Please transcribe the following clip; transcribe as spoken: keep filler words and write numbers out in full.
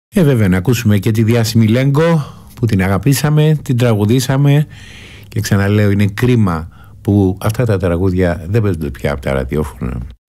Ε, βέβαια, να ακούσουμε και τη διάσημη Λέγκο που την αγαπήσαμε, την τραγουδήσαμε και ξαναλέω, είναι κρίμα που αυτά τα τραγούδια δεν παίζονται πια από τα ραδιόφωνα.